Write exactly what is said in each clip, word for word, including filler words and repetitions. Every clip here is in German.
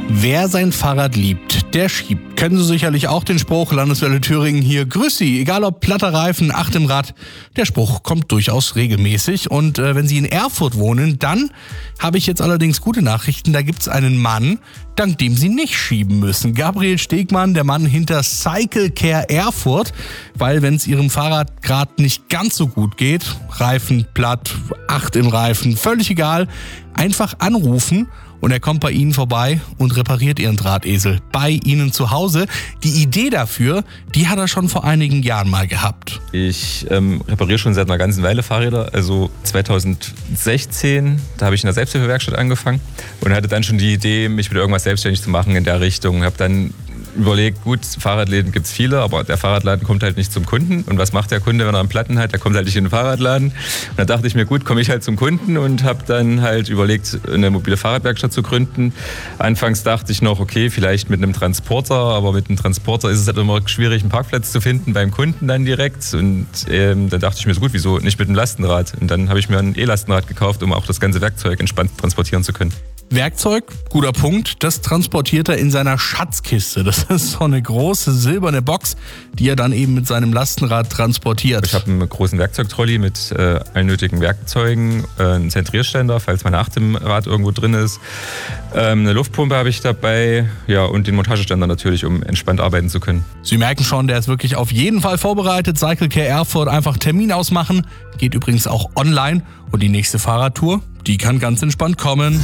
Wer sein Fahrrad liebt, der schiebt. Kennen Sie sicherlich auch den Spruch, Landeswelle Thüringen hier, grüß Sie, egal ob platter Reifen, acht im Rad. Der Spruch kommt durchaus regelmäßig und äh, wenn Sie in Erfurt wohnen, dann habe ich jetzt allerdings gute Nachrichten, da gibt's einen Mann, dank dem Sie nicht schieben müssen. Gabriel Stegmann, der Mann hinter Cycle Care Erfurt, weil wenn es Ihrem Fahrrad gerade nicht ganz so gut geht, Reifen platt, acht im Reifen, völlig egal, einfach anrufen und er kommt bei Ihnen vorbei und repariert Ihren Drahtesel bei Ihnen zu Hause. Die Idee dafür, die hat er schon vor einigen Jahren mal gehabt. Ich ähm, repariere schon seit einer ganzen Weile Fahrräder. Also zweitausendsechzehn, da habe ich in der Selbsthilfewerkstatt angefangen und hatte dann schon die Idee, mich mit irgendwas selbstständig zu machen in der Richtung. Habe dann überlegt, gut, Fahrradläden gibt es viele, aber der Fahrradladen kommt halt nicht zum Kunden. Und was macht der Kunde, wenn er einen Platten hat? Der kommt halt nicht in den Fahrradladen. Und da dachte ich mir, gut, komme ich halt zum Kunden und habe dann halt überlegt, eine mobile Fahrradwerkstatt zu gründen. Anfangs dachte ich noch, okay, vielleicht mit einem Transporter, aber mit einem Transporter ist es halt immer schwierig, einen Parkplatz zu finden beim Kunden dann direkt. Und ähm, dann dachte ich mir so, gut, wieso nicht mit einem Lastenrad? Und dann habe ich mir ein E-Lastenrad gekauft, um auch das ganze Werkzeug entspannt transportieren zu können. Werkzeug, guter Punkt, das transportiert er in seiner Schatzkiste. Das ist so eine große silberne Box, die er dann eben mit seinem Lastenrad transportiert. Ich habe einen großen Werkzeugtrolley mit äh, allen nötigen Werkzeugen, äh, einen Zentrierständer, falls meine Acht im Rad irgendwo drin ist, ähm, eine Luftpumpe habe ich dabei, ja, und den Montageständer natürlich, um entspannt arbeiten zu können. Sie merken schon, der ist wirklich auf jeden Fall vorbereitet. Cycle Care Erfurt, einfach Termin ausmachen, geht übrigens auch online und die nächste Fahrradtour, die kann ganz entspannt kommen.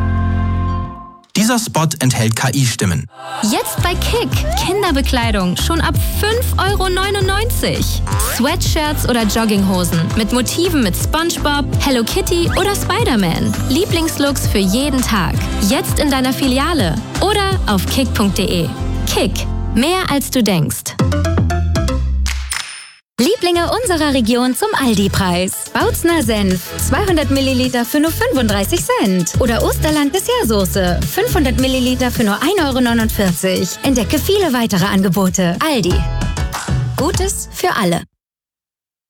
Dieser Spot enthält K I-Stimmen. Jetzt bei Kick. Kinderbekleidung schon ab fünf Euro neunundneunzig. Sweatshirts oder Jogginghosen mit Motiven mit SpongeBob, Hello Kitty oder Spider-Man. Lieblingslooks für jeden Tag. Jetzt in deiner Filiale oder auf kick punkt de. Kick. Mehr als du denkst. Lieblinge unserer Region zum Aldi-Preis. Bautzner Senf, zweihundert Milliliter für nur fünfunddreißig Cent. Oder Osterland Dessertsoße, fünfhundert Milliliter für nur ein Euro neunundvierzig. Entdecke viele weitere Angebote. Aldi. Gutes für alle.